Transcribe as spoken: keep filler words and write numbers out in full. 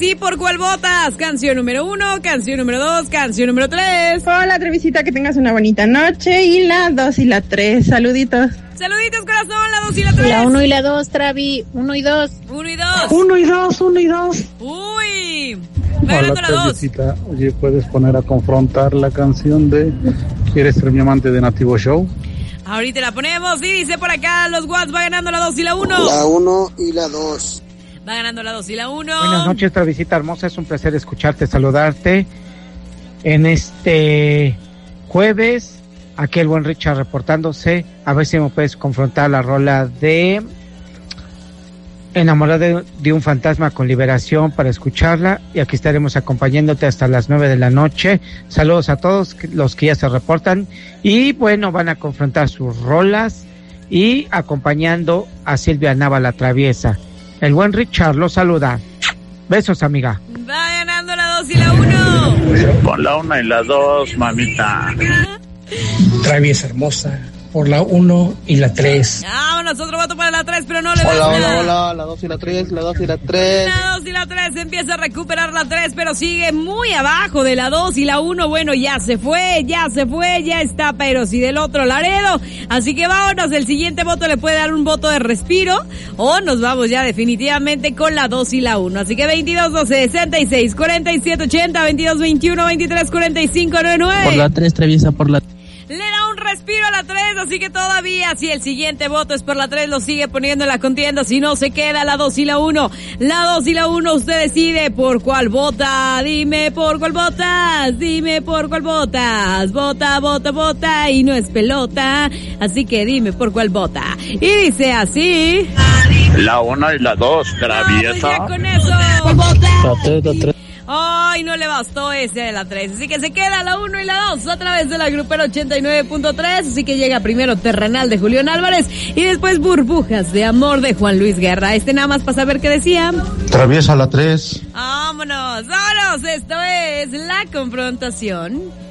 ¿Y por cuál votas? Canción número uno, canción número dos, canción número tres. Hola, Trevisita, que tengas una bonita noche. Y la dos y la tres. Saluditos. Saluditos, corazón, la dos y la tres. La uno y la dos, Travi. Uno y dos. Uno y dos. Uno y dos, uno y dos. Uy. Va ganando la dos. Oye, ¿puedes poner a confrontar la canción de ¿Quieres ser mi amante de Nativo Show? Ahorita la ponemos y dice por acá, los Watts va ganando la dos y la uno. La uno y la dos. Va ganando la dos y la uno. Buenas noches, Travisita hermosa, es un placer escucharte, saludarte en este jueves. Aquí el buen Richard reportándose. A ver si me puedes confrontar la rola de Enamorado de, de un fantasma con Liberación para escucharla. Y aquí estaremos acompañándote hasta las nueve de la noche. Saludos a todos los que ya se reportan. Y bueno, van a confrontar sus rolas y acompañando a Silvia Nava la Traviesa. El buen Richard los saluda. Besos, amiga. Va ganando la dos y la uno. Con la una y la dos, mamita. Traviesa hermosa, por la uno y la tres. Vámonos, otro voto para la tres, pero no le Hola, da hola, nada. hola, la dos y la tres, la dos y la tres. La dos y la tres, empieza a recuperar la tres, pero sigue muy abajo de la dos y la uno. Bueno, ya se fue, ya se fue, ya está, pero si del otro Laredo. Así que vámonos, el siguiente voto le puede dar un voto de respiro, o nos vamos ya definitivamente con la dos y la uno. Así que veintidós, doce, sesenta y seis, cuarenta y siete, ochenta, veintidós, veintiuno, veintitrés, cuarenta y cinco, noventa y nueve. Por la tres, Traviesa, por la... Le da un respiro a la tres, así que todavía, si el siguiente voto es por la tres, lo sigue poniendo en la contienda, si no se queda la dos y la uno. La dos y la uno, usted decide por cuál vota, dime por cuál votas, dime por cuál votas, vota, vota, vota, y no es pelota, así que dime por cuál vota. Y dice así... La una y la dos, Traviesa. Vamos ya con eso. La tres, la tres. Ay, no le bastó ese de la tres, así que se queda la uno y la dos a través de la grupera ochenta y nueve punto tres, así que llega primero Terrenal de Julián Álvarez y después Burbujas de Amor de Juan Luis Guerra. Este nada más para saber qué decía. Traviesa la tres. Vámonos, vámonos, esto es La Confrontación.